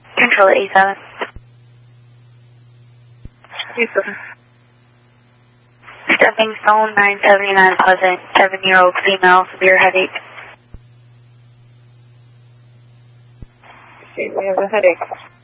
Control 87. 87. Stepping stone 979 Pleasant, 7-year-old female, severe headache. Okay, we have a headache.